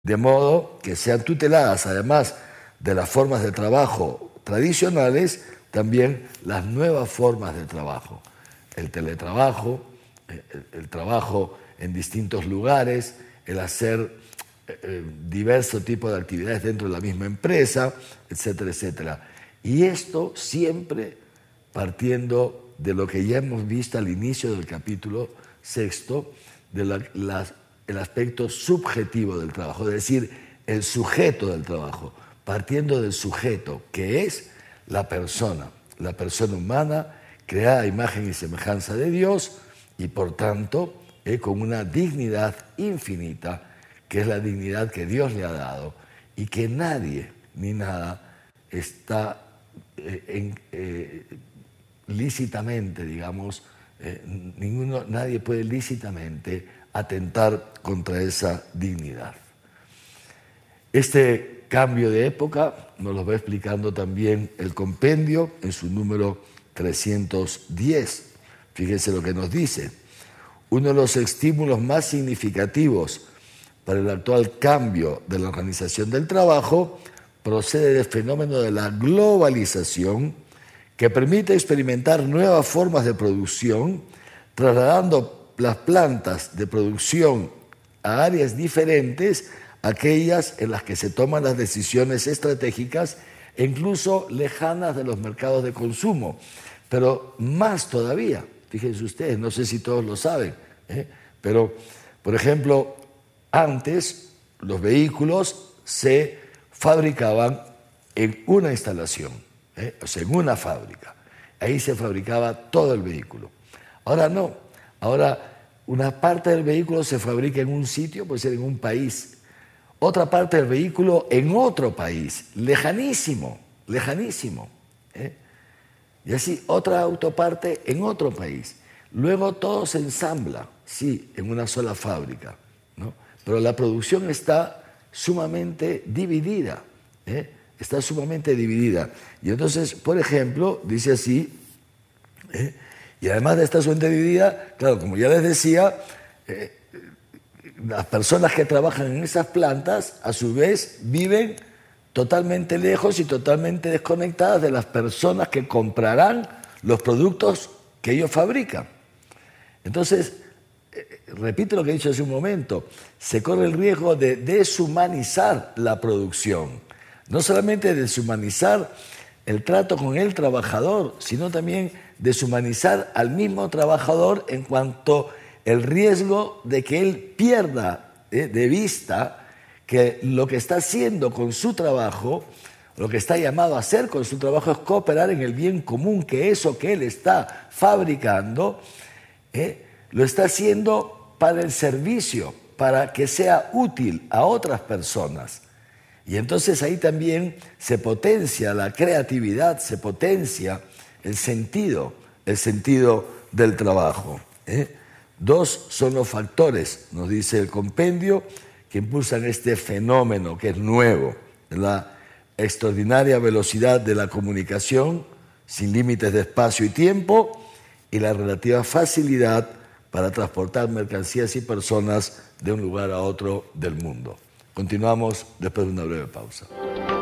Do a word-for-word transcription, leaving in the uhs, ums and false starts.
de modo que sean tuteladas, además de las formas de trabajo tradicionales, también las nuevas formas de trabajo. El teletrabajo, el, el trabajo en distintos lugares, el hacer eh, diversos tipos de actividades dentro de la misma empresa, etcétera, etcétera. Y esto siempre partiendo de lo que ya hemos visto al inicio del capítulo sexto, de la, las, el aspecto subjetivo del trabajo, es decir, el sujeto del trabajo, partiendo del sujeto, que es la persona, la persona humana, creada a imagen y semejanza de Dios, y por tanto, eh, con una dignidad infinita, que es la dignidad que Dios le ha dado, y que nadie ni nada está eh, en, eh, lícitamente, digamos, eh, ninguno, nadie puede lícitamente atentar contra esa dignidad. Este cambio de época nos lo va explicando también el compendio en su número trescientos diez. Fíjense lo que nos dice. Uno de los estímulos más significativos para el actual cambio de la organización del trabajo procede del fenómeno de la globalización, que permite experimentar nuevas formas de producción, trasladando las plantas de producción a áreas diferentes, aquellas en las que se toman las decisiones estratégicas e incluso lejanas de los mercados de consumo. Pero más todavía, fíjense ustedes, no sé si todos lo saben, ¿eh? pero, por ejemplo, antes los vehículos se fabricaban en una instalación, ¿eh? o sea, en una fábrica. Ahí se fabricaba todo el vehículo. Ahora no, ahora una parte del vehículo se fabrica en un sitio, puede ser en un país, otra parte del vehículo en otro país, lejanísimo, lejanísimo. ¿eh? Y así otra autoparte en otro país. Luego todo se ensambla, sí, en una sola fábrica, ¿no? Pero la producción está sumamente dividida, ¿eh? está sumamente dividida. Y entonces, por ejemplo, dice así, ¿eh? y además de estar sumamente dividida, claro, como ya les decía, eh, las personas que trabajan en esas plantas, a su vez, viven totalmente lejos y totalmente desconectadas de las personas que comprarán los productos que ellos fabrican. Entonces, eh, repito lo que he dicho hace un momento, se corre el riesgo de deshumanizar la producción. No solamente deshumanizar el trato con el trabajador, sino también deshumanizar al mismo trabajador en cuanto el riesgo de que él pierda eh, de vista que lo que está haciendo con su trabajo, lo que está llamado a hacer con su trabajo es cooperar en el bien común, que eso que él está fabricando, eh, lo está haciendo para el servicio, para que sea útil a otras personas. Y entonces ahí también se potencia la creatividad, se potencia el sentido, el sentido del trabajo. ¿eh? Dos son los factores, nos dice el compendio, que impulsan este fenómeno que es nuevo, la extraordinaria velocidad de la comunicación, sin límites de espacio y tiempo, y la relativa facilidad para transportar mercancías y personas de un lugar a otro del mundo. Continuamos después de una breve pausa.